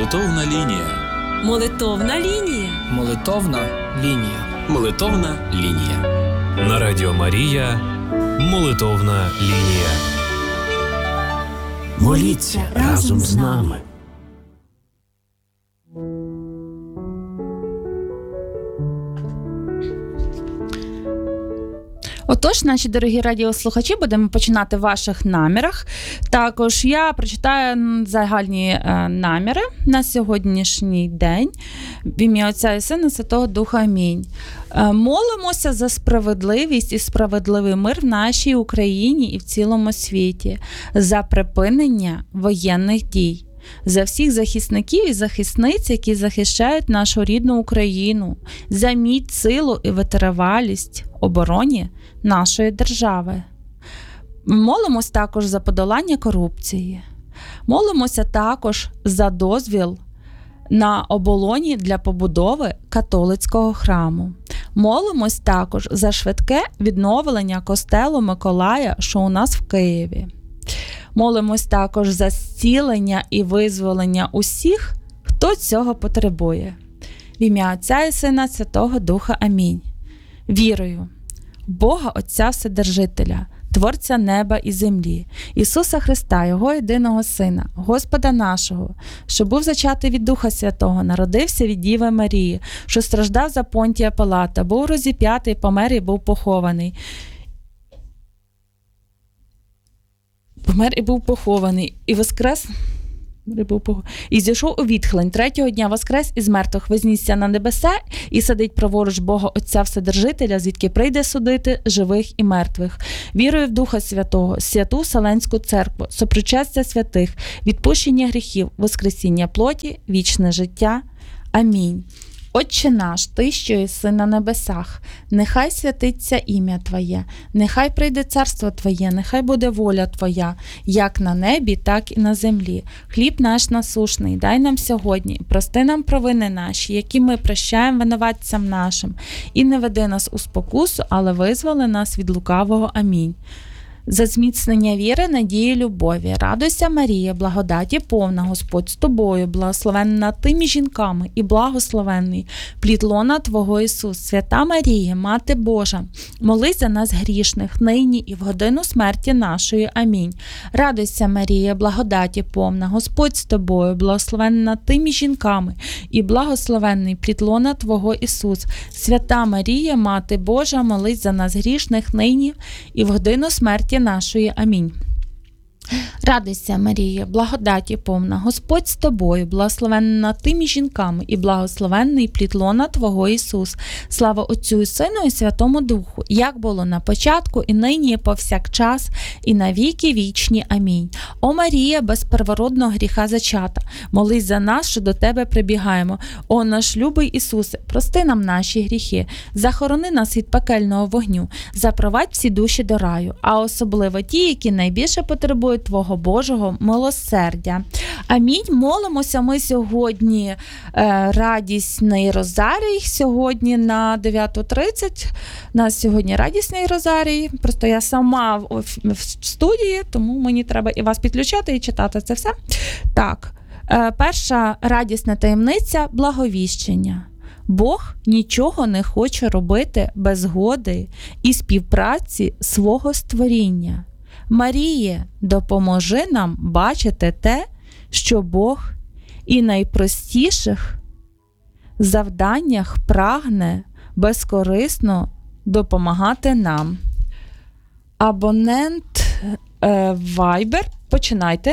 Молитовна лінія. Молитовна лінія. Молитовна лінія. Молитовна лінія. На Радіо Марія. Молитовна лінія. Моліться разом з нами. Отож, наші дорогі радіослухачі, будемо починати в ваших намірах. Також я прочитаю загальні наміри на сьогоднішній день. В ім'я Отця і Сина, Святого Духа. Амінь. Молимося за справедливість і справедливий мир в нашій Україні і в цілому світі, за припинення воєнних дій, за всіх захисників і захисниць, які захищають нашу рідну Україну, за міць, силу і витривалість обороні нашої держави. Молимось також за подолання корупції. Молимося також за дозвіл на оболоні для побудови католицького храму. Молимось також за швидке відновлення костелу Миколая, що у нас в Києві. Молимось також за зцілення і визволення усіх, хто цього потребує. В ім'я Отця і Сина, Святого Духа. Амінь. Вірую в Бога Отця Вседержителя, Творця неба і землі, Ісуса Христа, Його єдиного Сина, Господа нашого, що був зачатий від Духа Святого, народився від Діви Марії, що страждав за Понтія Пилата, був розіп'ятий, помер і був похований. Помер і був похований, і воскрес, і зійшов у відхлень. Третього дня воскрес із мертвих, вознісся на небеса і сидить праворуч Бога Отця Вседержителя, звідки прийде судити живих і мертвих. Вірую в Духа Святого, святу Вселенську Церкву, сопричастя святих, відпущення гріхів, воскресіння плоті, вічне життя. Амінь. Отче наш, Ти, що єси на небесах, нехай святиться ім'я Твоє, нехай прийде царство Твоє, нехай буде воля Твоя, як на небі, так і на землі. Хліб наш насушний дай нам сьогодні, прости нам провини наші, які ми прощаємо винуватцям нашим, і не веди нас у спокусу, але визволи нас від лукавого. Амінь. За зміцнення віри, надії, любові. Радуйся, Марія, благодаті повна, Господь з тобою, благословенна ти між жінками і благословенний плід лона Твого Ісус. Свята Марія, Мати Божа, молись за нас грішних, нині і в годину смерті нашої. Амінь. Радуйся, Марія, благодаті повна, Господь з тобою, благословенна ти між жінками і благословенний плід лона Твого Ісус. Свята Марія, Мати Божа, молись за нас грішних, нині і в годину смерті нашої. Амінь. Радуйся, Марія, благодаті повна, Господь з тобою, благословенна ти між жінками і благословенний плід лона Твого Ісус. Слава Отцю і Сину і Святому Духу, як було на початку, і нині, і повсякчас, і на віки вічні. Амінь. О Марія, без первородного гріха зачата, молись за нас, що до Тебе прибігаємо. О наш любий Ісусе, прости нам наші гріхи, захорони нас від пекельного вогню, запровадь всі душі до раю, а особливо ті, які найбільше потребують Твого Божого милосердя. Амінь. Молимося ми сьогодні радісний розарій. Сьогодні на 9:30. У нас сьогодні радісний розарій. Просто я сама в студії, тому мені треба і вас підключати, і читати це все. Так, перша радісна таємниця – благовіщення. Бог нічого не хоче робити без згоди і співпраці свого створіння. Маріє, допоможи нам бачити те, що Бог і найпростіших завданнях прагне безкорисно допомагати нам. Абонент Viber, починайте.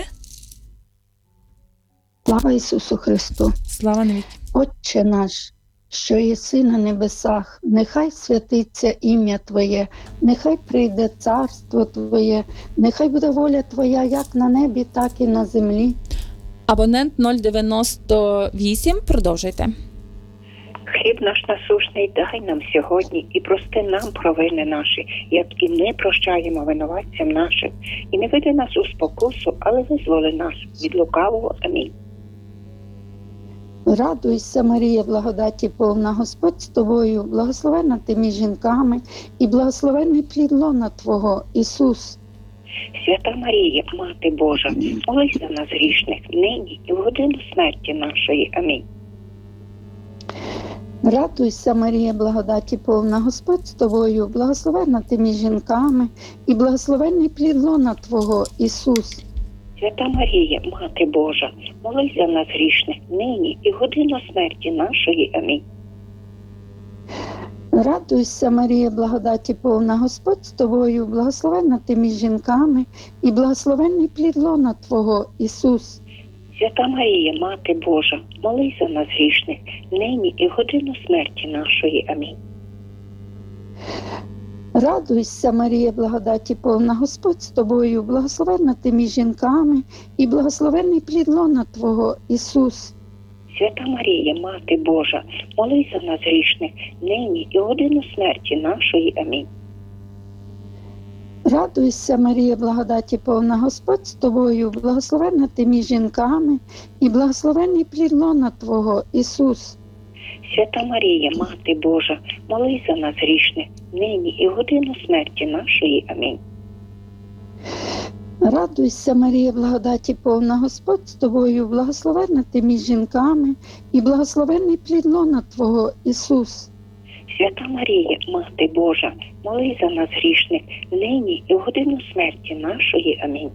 Слава Ісусу Христу! Слава навіки! Отче наш, що єси на небесах, нехай святиться ім'я Твоє, нехай прийде царство Твоє, нехай буде воля Твоя як на небі, так і на землі. Абонент 098, продовжуйте. Хліб наш насущний дай нам сьогодні і прости нам провини наші, як і ми прощаємо винуватцям нашим. І не веди нас у спокусу, але визволи нас від лукавого. Амінь. Радуйся, Марія, благодаті повна, Господь з тобою, благословенна ти між жінками і благословенний плід лона Твого, Ісус. Свята Марія, Мати Божа, молись за нас грішних, нині і в годину смерті нашої. Амінь. Радуйся, Марія, благодаті повна, Господь з тобою, благословенна ти між жінками, і благословенний плід лона Твого, Ісус. Свята Марія, Мати Божа, молись за нас грішних, нині і в годину смерті нашої. Амінь. Радуйся, Марія, благодаті повна, Господь з тобою, благословенна ти між жінками, і благословенний плід лона Твого, Ісус. Свята Марія, Мати Божа, молись за нас грішних, нині і в годину смерті нашої. Амінь. Радуйся, Марія, благодаті повна, Господь з тобою, благословенна ти між жінками, і благословенний плід лона Твого, Ісус. Свята Марія, Мати Божа, молись за нас грішних, нині і в годину смерті нашої. Амінь. Радуйся, Марія, благодаті повна, Господь з тобою, благословенна ти між жінками, і благословенний плід лона Твого, Ісус. Свята Марія, Мати Божа, молись за нас грішних, нині і в годину смерті нашої. Амінь. Радуйся, Марія, благодаті повна, Господь з тобою, благословенна ти між жінками, і благословенний плід лона Твого, Ісус. Свята Марія, Мати Божа, молись за нас грішних, нині і в годину смерті нашої. Амінь.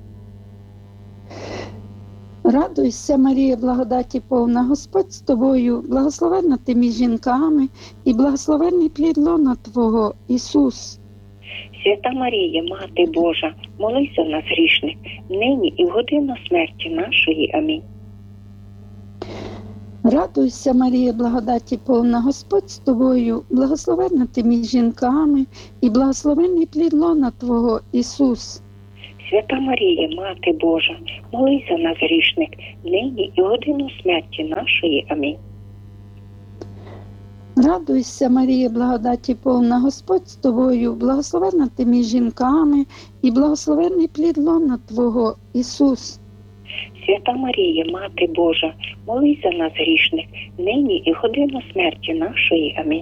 Радуйся, Марія, благодаті повна, Господь з тобою, благословенна ти між жінками, і благословенний плід лона Твого, Ісус. Свята Марія, Мати Божа, молись за нас грішних, нині і в годину смерті нашої. Амінь. Радуйся, Марія, благодаті повна, Господь з тобою, благословенна ти між жінками, і благословенний плід лона Твого, Ісус. Свята Марія, Мати Божа, молись за нас грішних, нині і в годину смерті нашої. Амінь. Радуйся, Марія, благодаті повна, Господь з тобою, благословенна ти між жінками, і благословенний плід лона Твого, Ісус. Свята Марія, Мати Божа, молись за нас грішних, нині і в годину смерті нашої. Амінь.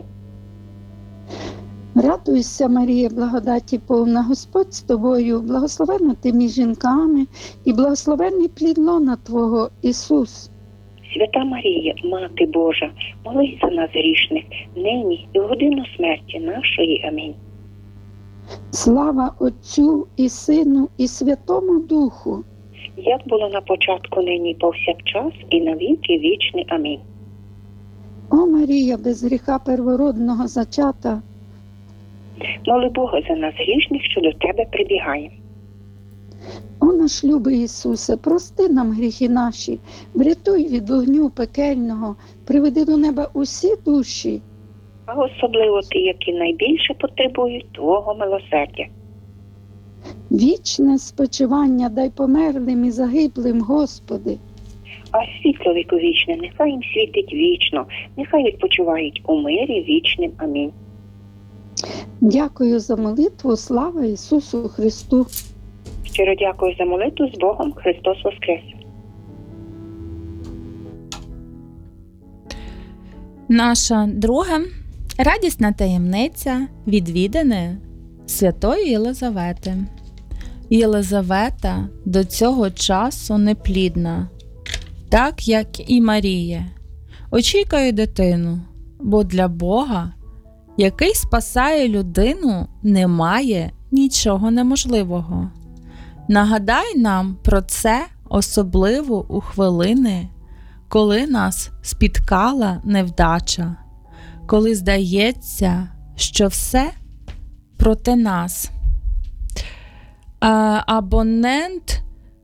Радуйся, Марія, благодаті повна, Господь з тобою, благословенна ти між жінками, і благословенний плід лона Твого, Ісус. Свята Марія, Мати Божа, молись за нас грішних, нині і в годину смерті нашої. Амінь. Слава Отцю і Сину, і Святому Духу. Як було на початку, нині і повсякчас, і на віки вічні. Амінь. О Марія, без гріха первородного зачата, Моли Бога за нас грішних, що до Тебе прибігаємо. о наш любий Ісусе, прости нам гріхи наші, врятуй від вогню пекельного, приведи до неба усі душі. А особливо ті, які найбільше потребують Твого милосердя. Вічне спочивання дай померлим і загиблим, Господи. А світло віковічне нехай їм світить вічно, нехай відпочивають у мирі вічним. Амінь. Дякую за молитву, слава Ісусу Христу. Щиро дякую за молитву. З Богом. Христос Воскрес! Наша друга радісна таємниця відвідини святої Єлизавети. Єлизавета до цього часу неплідна, так як і Марія. Очікує дитину, бо для Бога, який спасає людину, немає нічого неможливого. Нагадай нам про це особливо у хвилини, коли нас спіткала невдача, коли здається, що все проти нас. Абонент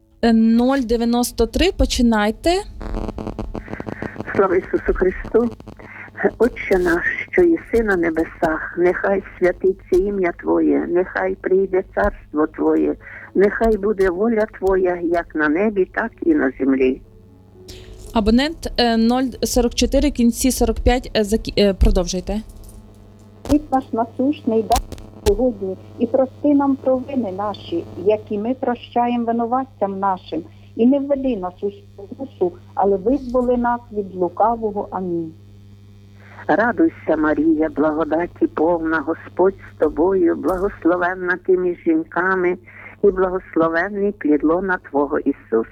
093, починайте. Слава Ісусу Христу! Отче наш, що єси на небесах, нехай святиться ім'я Твоє, нехай прийде царство Твоє, нехай буде воля Твоя, як на небі, так і на землі. Абонент 044, кінці 45, продовжуйте. Хліб наш насущний дай сьогодні і прости нам провини наші, які ми прощаємо винуватцям нашим. І не введи нас у спокусу, але визволи нас від лукавого. Амінь. Радуйся, Марія, благодаті повна, Господь з тобою, благословенна ти між жінками, і благословенний плід лона Твого Ісус.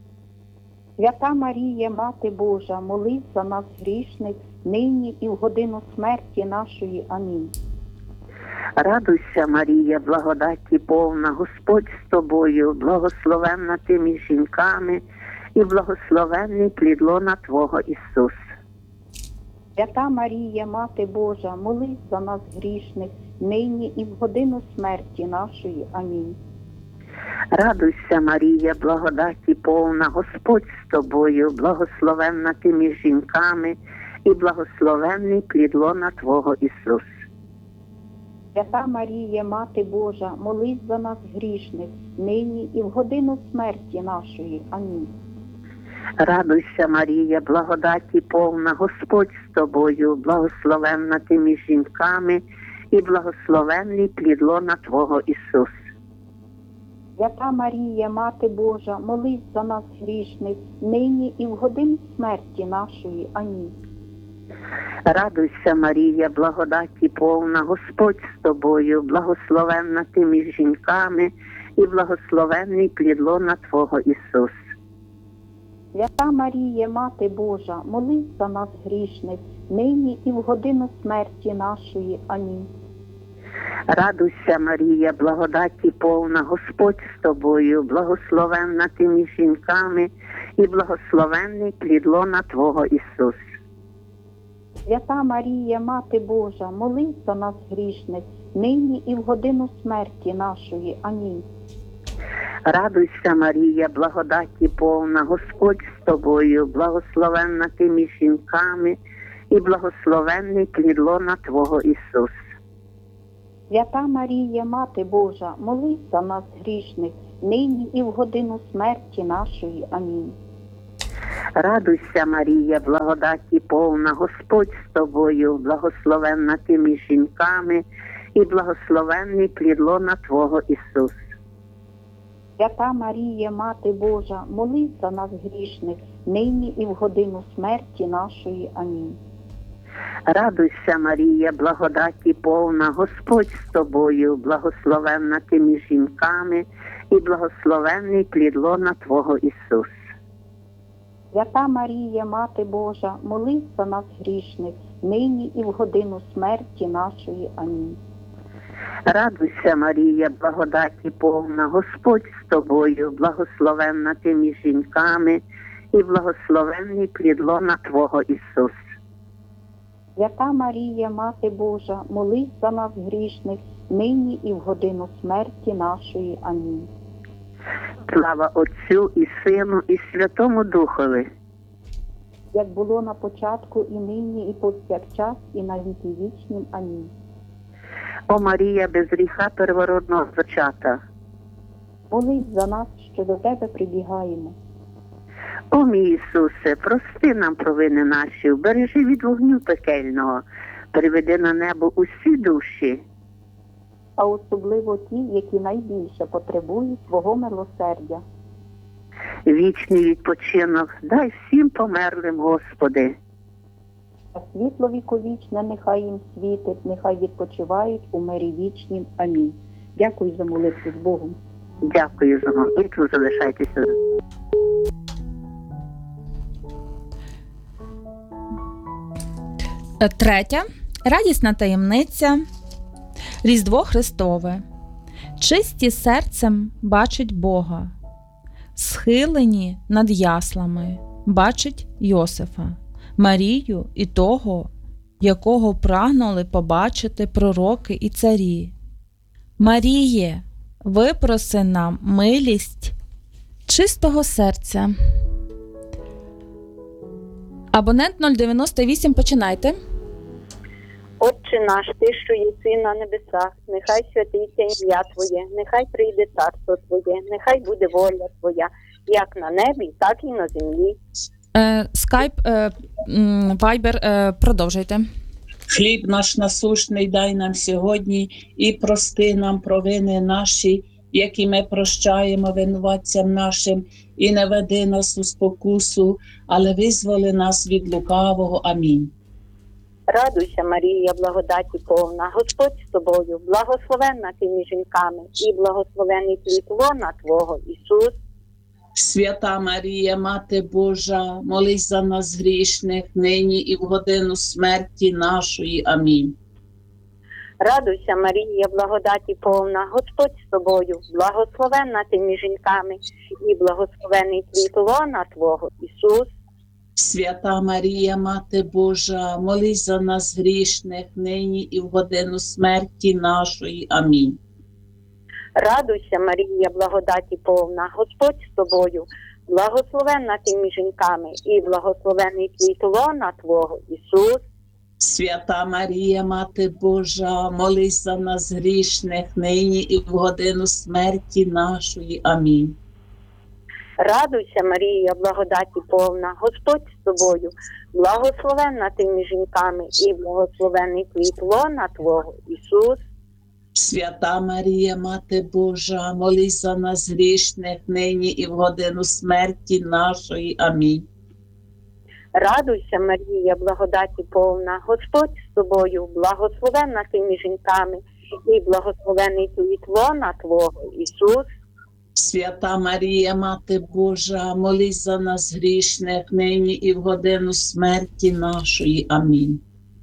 Свята Марія, Мати Божа, молись за нас грішних, нині і в годину смерті нашої. Амінь. Радуйся, Марія, благодаті повна, Господь з тобою, благословенна ти між жінками, і благословенний плід лона Твого Ісус. Свята Марія, Мати Божа, молись за нас грішних, нині і в годину смерті нашої. Амінь. Радуйся, Марія, благодаті повна, Господь з тобою, благословенна ти між жінками, і благословенний плід лона Твого Ісус. Свята Марія, Мати Божа, молись за нас грішних, нині і в годину смерті нашої. Амінь. Радуйся, Марія, благодаті повна, Господь з тобою, благословенна ти між жінками, і благословенний плід лона Твого Ісус. Свята Марія, Мати Божа, молись за нас грішних, нині і в годину смерті нашої. Амінь. Радуйся, Марія, благодаті повна, Господь з тобою, благословенна ти між жінками, і благословенний плід лона Твого Ісус. Свята Марія, Мати Божа, молись за нас грішних, нині і в годину смерті нашої. Амінь. Радуйся, Марія, благодаті повна, Господь з тобою, благословенна ти між жінками, і благословенний плід лона Твого Ісус. Свята Марія, Мати Божа, молись за нас грішних, нині і в годину смерті нашої. Амінь. Радуйся, Марія, благодаті повна, Господь з тобою, благословенна ти між жінками, і благословенний плід лона Твого Ісус. Свята Марія, Мати Божа, молись за нас грішних, нині і в годину смерті нашої. Амінь. Радуйся, Марія, благодаті повна, Господь з тобою, благословенна ти між жінками, і благословенний плід лона Твого Ісус. Свята Марія, Мати Божа, молись за нас грішних, нині і в годину смерті нашої. Амінь. Радуйся, Марія, благодаті повна, Господь з тобою, благословенна ти між жінками, і благословенний плід лона Твого Ісус. Свята Марія, Мати Божа, молись за нас грішних, нині і в годину смерті нашої. Амінь. Радуйся, Марія, благодаті повна, Господь з тобою, благословенна ти між жінками, і благословенний плід лона Твого Ісус. Свята Марія, Мати Божа, молись за нас грішних, нині і в годину смерті нашої. Амінь. Слава Отцю і Сину, і Святому Духові. Як було на початку, і нині, і повсякчас, і на віки вічні. Амінь. О Марія, без гріха первородного зачата. Молись за нас, що до Тебе прибігаємо. О мій Ісусе, прости нам провини наші, вбережи від вогню пекельного, приведи на небо усі душі. А особливо ті, які найбільше потребують Твого милосердя. Вічний відпочинок дай всім померлим, Господи. А світло віковічне нехай їм світить, нехай відпочивають у мирі вічнім. Амінь. Дякую за молитву з Богом. Дякую за молитву, залишайтеся. Третя радісна таємниця. Різдво Христове. Чисті серцем бачать Бога. Схилені над яслами бачать Йосифа, Марію і того, якого прагнули побачити пророки і царі. Маріє, випроси нам милість чистого серця. Абонент 098, починайте. Отче наш, ти, що єси на небесах, нехай святиться ім'я Твоє, нехай прийде царство Твоє, нехай буде воля Твоя, як на небі, так і на землі. Скайп, Вайбер, продовжуйте. Хліб наш насущний дай нам сьогодні, і прости нам провини наші, які ми прощаємо винуватцям нашим, і не веди нас у спокусу, але визволи нас від лукавого. Амінь. Радуйся, Марія, благодаті повна, Господь з тобою, благословенна ти між жінками, і благословений плід лона Твого, Ісус. Свята Марія, Мати Божа, молись за нас грішних, нині і в годину смерті нашої. Амінь. Радуйся, Марія, благодаті повна, Господь з тобою, благословенна ти між жінками, і благословений плід лона Твого, Ісус. Свята Марія, Мати Божа, молись за нас грішних, нині і в годину смерті нашої. Амінь. Радуйся, Марія, благодаті повна, Господь з тобою, благословенна ти між жінками, і благословений плід лона Твого, Ісус. Свята Марія, Мати Божа, молись за нас грішних, нині і в годину смерті нашої. Амінь. Радуйся, Марія, благодаті повна, Господь з тобою, благословенна ти між жінками, і благословений плід лона Твого, Ісус. Свята Марія, Мати Божа, молись за нас грішних, нині і в годину смерті нашої. Амінь. Радуйся, Марія, благодаті повна, Господь з тобою, благословенна ти між жінками, і благословений плід лона Твого, Ісус. Свята Марія, Мати Божа, молись за нас грішних, нині і в годину смерті нашої. Амінь.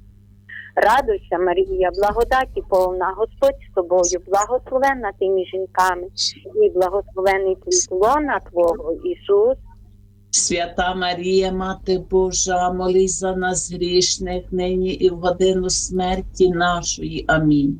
Радуйся, Марія, благодаті повна, Господь з тобою, благословенна ти між жінками, і благословений плід лона Твого, Ісус. Свята Марія, Мати Божа, молись за нас грішних, нині і в годину смерті нашої. Амінь.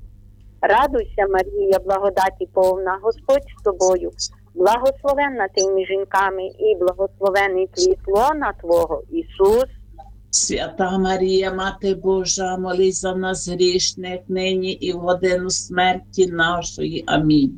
Радуйся, Марія, благодаті повна, Господь з тобою, благословенна ти між жінками, і благословений плід лона Твого, Ісус. Свята Марія, Мати Божа, молись за нас грішних, нині і в годину смерті нашої. Амінь.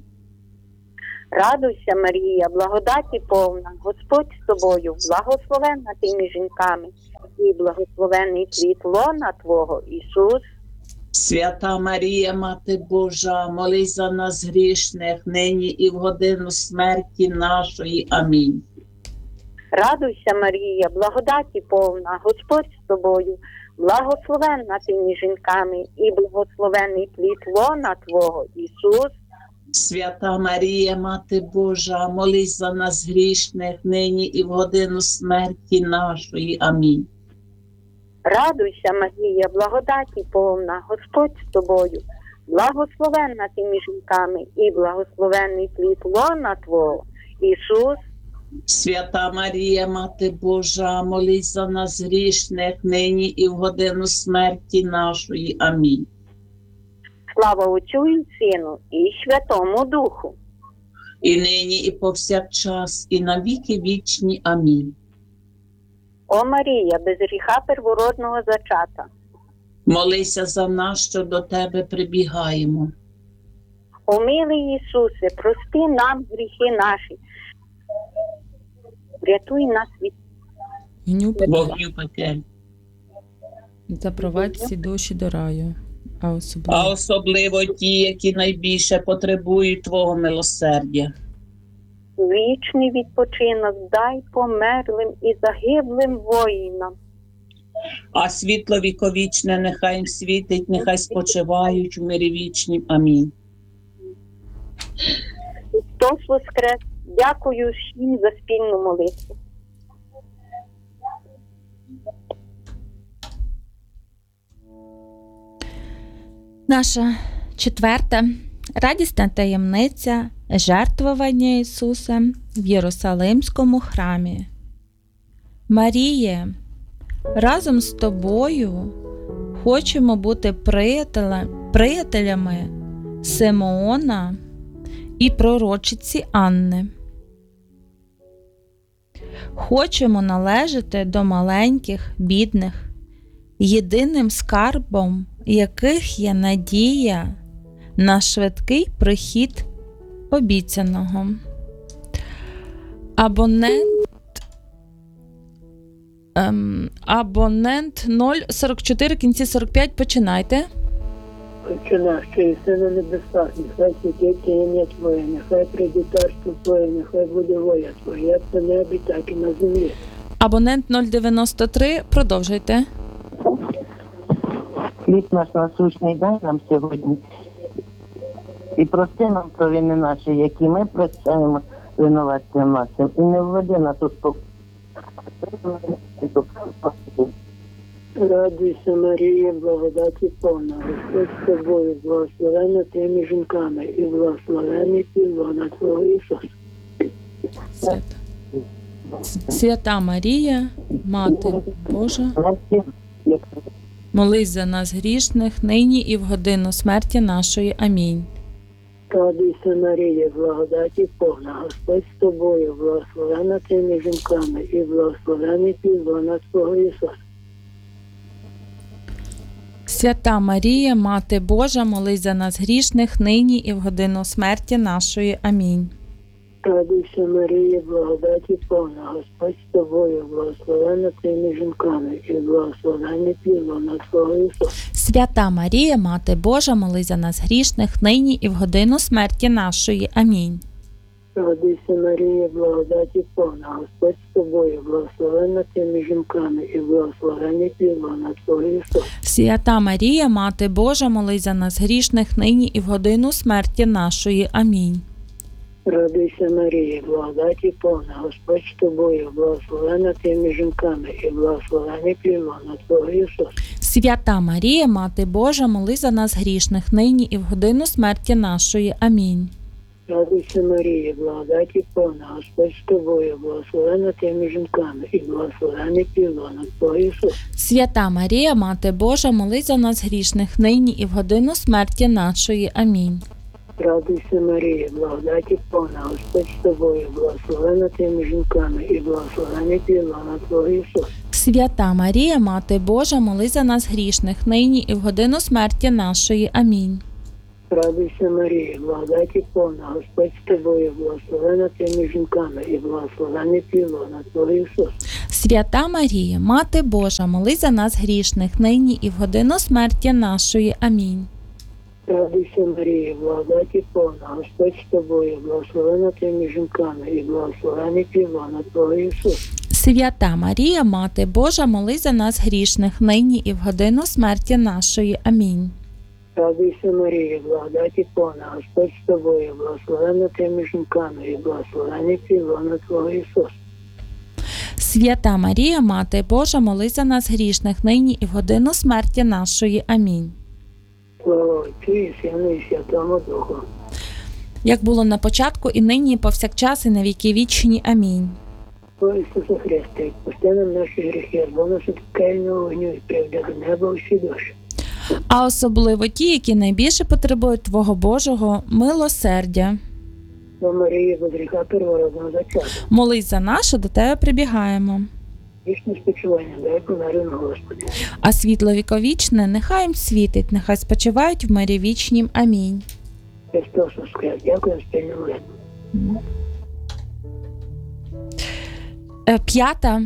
Радуйся, Марія, благодаті повна, Господь з тобою, благословенна ти між жінками, і благословений плід лона Твого, Ісус. Свята Марія, Мати Божа, молись за нас грішних, нині і в годину смерті нашої. Амінь. Радуйся, Марія, благодаті повна, Господь з тобою, благословенна ти між жінками, і благословений плід лона Твого, Ісус. Свята Марія, Мати Божа, молись за нас грішних, нині і в годину смерті нашої. Амінь. Радуйся, Марія, благодаті повна, Господь з тобою, благословенна ти між жінками, і благословений плід лона Твого, Ісус. Свята Марія, Мати Божа, молись за нас грішних, нині і в годину смерті нашої. Амінь. Слава Отцю і Сину, і Святому Духу. І нині, і повсякчас, і на віки вічні. Амінь. О Марія, без гріха первородного зачата, молися за нас, що до Тебе прибігаємо. о милий Ісусе, прости нам гріхи наші, врятуй нас від вогню пекель. Запровадь всі душі до раю, а особливо ті, які найбільше потребують Твого милосердя. Вічний відпочинок дай померлим і загиблим воїнам. А світло віковічне нехай їм світить, нехай спочивають в мирі вічнім. Амінь. Христос воскрес! Дякую всім за спільну молитву. Наша четверта радісна таємниця жертвування Ісуса в Єрусалимському храмі. Маріє, разом з тобою хочемо бути приятелями Симеона і пророчиці Анни. Хочемо належати до маленьких, бідних, єдиним скарбом яких є надія на швидкий прихід обіцяного. Абонент 044, кінці 45, починайте. Отче наш, що єси на небесах, нехай святиться ім'я Твоє, нехай прийде царство Твоє, нехай буде воля Твоя, як на небі, так і на землі. Абонент 093, продовжуйте. Хліб наш насущний дай нам сьогодні. І прости нам провини наші, які ми прощаємо винуватцям нашим. І не введи нас у спокій. Радуйся, Марія, благодаті повна, Господь з тобою, благословена ти між жінками, і благословений плід Твого Ісус. Свята Марія, Мати Божа, молись за нас грішних, нині і в годину смерті нашої. Амінь. Радуйся, Марія, благодаті повна, Господь з тобою, благословена ти між жінками, і благословений плід Твого Ісус. Свята Марія, Мати Божа, молись за нас грішних, нині і в годину смерті нашої. Амінь. Радуйся, Марія, благодаті повна, Господь з тобою, благословена ти між жінками, і благословений плід Твого Ісус. Свята Марія, Мати Божа, молись за нас грішних, нині і в годину смерті нашої. Амінь. Радуйся, Марія, благодаті повна, Господь з тобою, благословена ти між жінками, і благословений плід Твого Ісус. Свята Марія, Мати Божа, молись за нас грішних, нині і в годину смерті нашої. Амінь. Радуйся, Марія, благодаті повна, Господь з тобою, благословена ти між жінками, і благословений плід Твого Ісус. Свята Марія, Мати Божа, молись за нас грішних, нині і в годину смерті нашої. Амінь. Радуйся, Марія, благодаті повна, Господь з тобою, благословена ти між жінками, і благословений плід Твого Ісус. Свята Марія, Мати Божа, молись за нас грішних, нині і в годину смерті нашої. Амінь. Радуйся, Марія, благодаті повна, Господь з тобою, благословена ти між жінками, і благословений плід Твого Ісус. Свята Марія, Мати Божа, молись за нас грішних, нині і в годину смерті нашої. Амінь. Радуйся, Марія, благодаті повна, Господь з тобою, благословена ти між жінками, і благословений плід Твого Ісус. Свята Марія, Мати Божа, молись за нас грішних, нині і в годину смерті нашої. Амінь. Радуйся, Марія, благодаті повна, Господь з тобою, благословена ти між жінками, і благословений плід Твого Ісус. Свята Марія, Мати Божа, молись за нас грішних, нині і в годину смерті нашої. Амінь. Радуйся, Марія, благодаті повна, Господь з тобою, благословена ти між жінками, і благословений плід Твого Ісус. Свята Марія, Мати Божа, молись за нас грішних, нині і в годину смерті нашої. Амінь. Слава Отцю і Сину і Святому Духу. Як було на початку, і нині, і повсякчас, і на віки вічні. Амінь. О Ісусе Христе, відпусти нам наші гріхи, бо нас від пекельного вогню і приведи до неба усі душі. А особливо ті, які найбільше потребують Твого Божого милосердя. О Марії, без гріха первородного зачатку. Молись за нас, що до Тебе прибігаємо. Вічне спочивання дай померли на Господі. А світло віковічне нехай їм світить, нехай спочивають в мирі вічнім. Амінь. Христос воскрес. Дякую за спільну молитву. П'ята.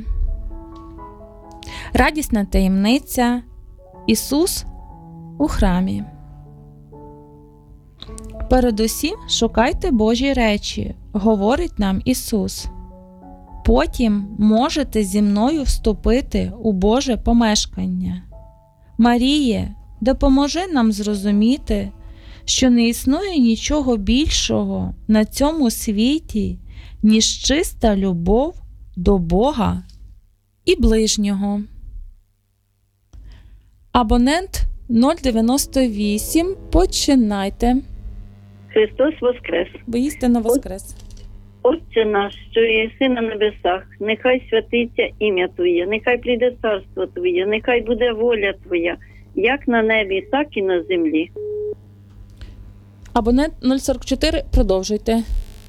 Радісна таємниця. Ісус у храмі. Передусім шукайте Божі речі, говорить нам Ісус. Потім можете зі мною вступити у Боже помешкання. Маріє, допоможи нам зрозуміти, що не існує нічого більшого на цьому світі, ніж чиста любов до Бога і ближнього. Абонент 098. Починайте. Христос воскрес. Воістину воскрес. Отче наш, що єси на небесах, нехай святиться ім'я Твоє, нехай прийде царство Твоє, нехай буде воля Твоя, як на небі, так і на землі. Абонент 044, продовжуйте.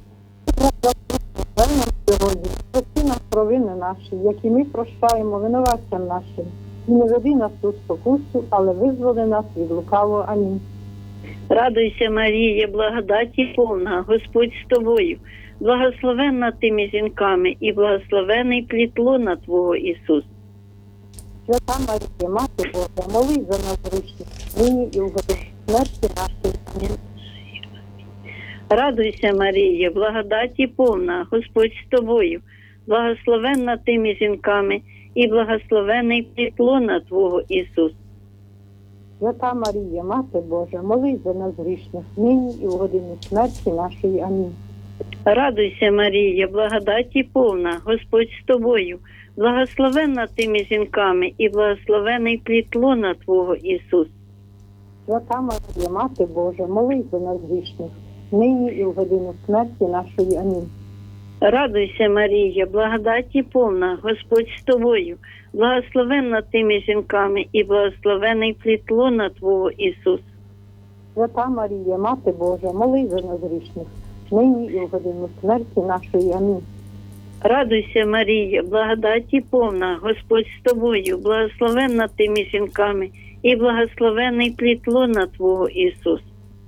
Сьогодні прости нам провини наші, які ми прощаємо винуватцям нашим. І не веди нас у спокусу, але визволи нас від лукавого. Амінь. Радуйся, Марія, благодаті повна, Господь з тобою, благословенна ти між жінками, і благословений плід лона Твого, Ісус. Свята Марія, Мати Божа, молись за нас грішних, нині і в годину смерті нашої. Амінь. Радуйся, Марія, благодаті повна, Господь з тобою, благословенна ти між жінками, і благословений плід лона Твого, Ісус. Свята Марія, Мати Божа, молись за нас грішних, нині і в годину смерті нашої. Амінь. Радуйся, Марія, благодаті повна, Господь з тобою, благословенна ти між жінками, і благословений плід лона Твого, Ісус. Свята Марія, Мати Божа, молись за нас грішних, нині і в годину смерті нашої. Амінь. Радуйся, Марія, благодаті повна, Господь з тобою, благословенна ти між жінками, і благословений плід лона Твого, Ісус. Свята Марія, Мати Божа, молись за нас грішних, нині і в годину смерті нашої. Амінь. Радуйся, Марія, благодаті повна, Господь з тобою, благословенна ти між жінками, і благословений плід лона Твого, Ісус.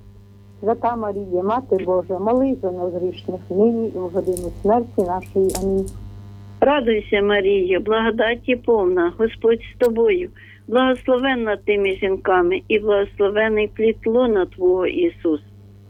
Свята Марія, Мати Божа, молись за нас грішних, нині і в годину смерті нашої. Амінь. Радуйся, Марія, благодаті повна, Господь з тобою, благословенна ти між жінками, і благословений плід лона Твого, Ісус.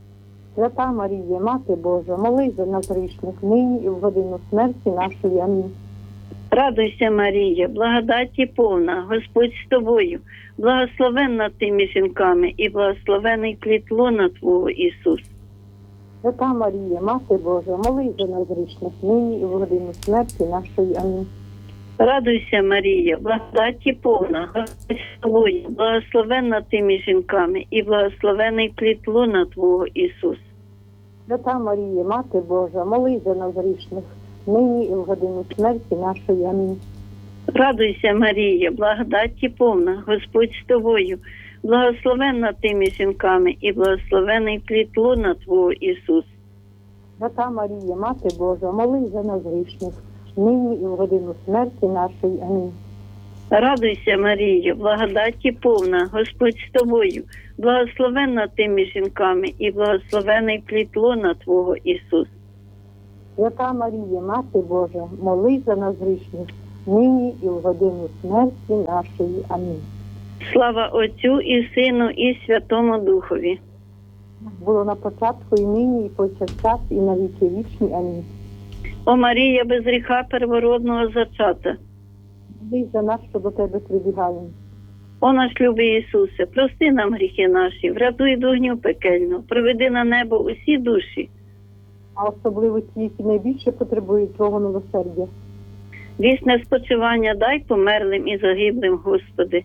Свята Марія, Мати Божа, молись за нас грішних, нині і в годину смерті нашої. Амінь. Радуйся, Марія, благодаті повна, Господь з тобою, благословенна ти між жінками, і благословений плід лона Твого, Ісус. Свята Марія, Мати Божа, молись за нас грішних, нині і в годину смерті нашої. Амінь. Радуйся, Марія, благодаті повна, Господь з тобою, благословенна ти між жінками, і благословений плід лона Твого, Ісус. Свята Марія, Мати Божа, молись за нас грішних, нині і в годину смерті нашої. Амінь. Радуйся, Марія, благодаті повна, Господь з тобою, благословенна ти між жінками, і благословений плід лона Твого, Ісус. Свята Марія, Мати Божа, молись за нас грішних, нині і в годину смерті нашої. Амінь. Радуйся, Марія, благодаті повна, Господь з тобою, благословенна ти між жінками, і благословений плід лона Твого, Ісус. Свята Марія, Мати Божа, молись за нас грішних, нині і в годину смерті нашої. Амінь. Слава Отцю і Сину, і Святому Духові. Було на початку, і нині, і повсякчас, і на віки вічні. Амінь. О Марія, без гріха первородного зачата. Молись за нас, що до тебе прибігаємо. О наш любий Ісусе, прости нам гріхи наші, врятуй від вогню пекельного, приведи на небо усі душі. А особливо ті, які найбільше потребують Твого милосердя. Вічне спочивання дай померлим і загиблим, Господи.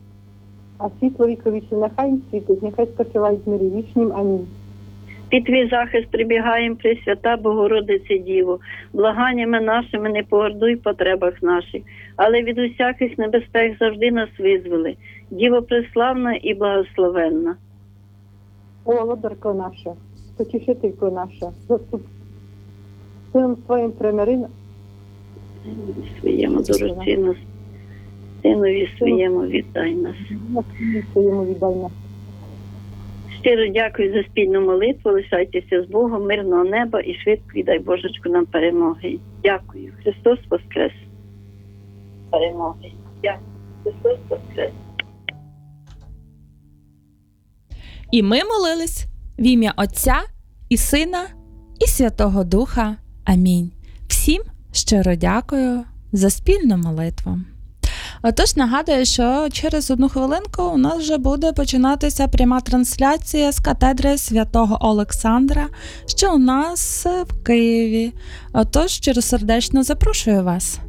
А світло віковічне нехай їм світить, нехай спочивають в мирі вічнім. Амінь. Під Твій захист прибігаєм, Пресвята Богородице Діво, благаннями нашими не погордуй потребах наших, але від усяких небезпек завжди нас визволи. Діво преславна і благословенна. О, Володарко наша, Потішителько наша, заступ Сином Твоїм примири своєму дорогоцінну, Синові своєму віддай нас. своєму віддай нас. Щиро дякую за спільну молитву, лишайтеся з Богом, мирного неба і швидко дай Божечку нам перемоги. Дякую. Христос воскрес. Перемоги. Дякую. Христос воскрес. І ми молились в ім'я Отця і Сина і Святого Духа. Амінь. Всім щиро дякую за спільну молитву. Отож, нагадую, що через 1 хвилинку у нас вже буде починатися пряма трансляція з катедри Святого Олександра, що у нас в Києві. Отож, щиро сердечно запрошую вас.